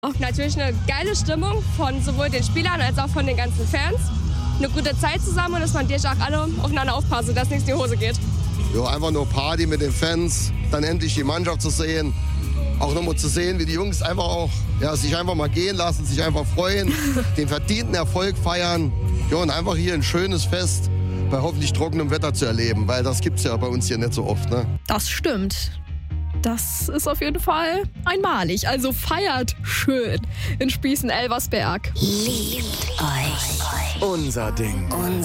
Auch natürlich eine geile Stimmung von sowohl den Spielern als auch von den ganzen Fans. Eine gute Zeit zusammen und dass man natürlich auch alle aufeinander aufpassen, dass nichts in die Hose geht. Ja, einfach nur Party mit den Fans, dann endlich die Mannschaft zu sehen. Auch nochmal zu sehen, wie die Jungs einfach auch sich einfach mal gehen lassen, sich einfach freuen, den verdienten Erfolg feiern. Ja, und einfach hier ein schönes Fest bei hoffentlich trockenem Wetter zu erleben, weil das gibt's ja bei uns hier nicht so oft. Ne? Das stimmt. Das ist auf jeden Fall einmalig. Also feiert schön in Spießen-Elversberg. Liebt euch. Unser Ding.